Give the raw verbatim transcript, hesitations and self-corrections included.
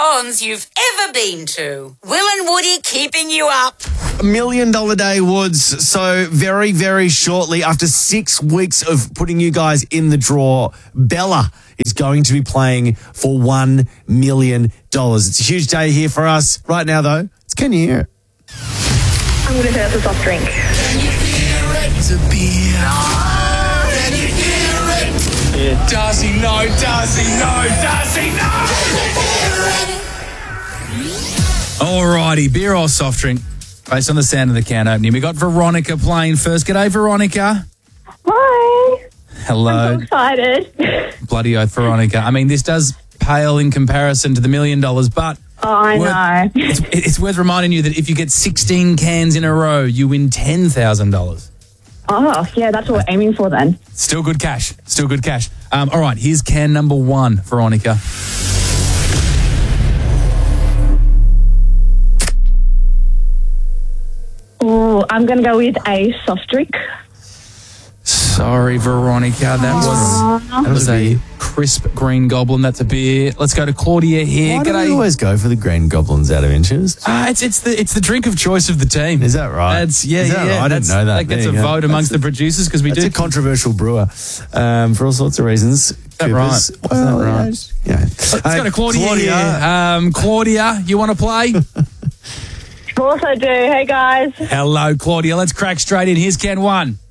cons you've ever been to. Will and Woody keeping you up. A million dollar day, Woods. So very, very shortly, after six weeks of putting you guys in the draw, Bella is going to be playing for one million dollars. It's a huge day here for us. Right now, though, it's Can You Hear It? I'm going to say that's a soft drink. Can you hear it? It's a beer. Oh, can you hear it? Yeah. Does he know? Does he know? Does he know? Alrighty, beer or soft drink? Based on the sound of the can opening. We got Veronica playing first. G'day, Veronica. Hi. Hello. I'm so excited. Bloody oath, Veronica. I mean, this does pale in comparison to the million dollars, but Oh, I worth, know. It's, it's worth reminding you that if you get sixteen cans in a row, you win ten thousand dollars. Oh, yeah, that's what we're aiming for then. Still good cash. Still good cash. Um, all right, here's can number one, Veronica. Oh, I'm going to go with a soft drink. Sorry, Veronica. That was, that was a crisp green goblin. That's a beer. Let's go to Claudia here. Why do G'day. we always go for the green goblins out of interest? Uh, it's it's the it's the drink of choice of the team. Is that right? That's yeah, Is that yeah. right? I didn't That's, know that. That gets There a you go. vote amongst That's the producers because we That's do. a controversial brewer um, for all sorts of reasons. Is that right? Well, Is that right? Yeah. Let's Hey, go to Claudia. Claudia. here. Um, Claudia, you want to play? Of course I do. Hey, guys. Hello, Claudia. Let's crack straight in. Here's can one.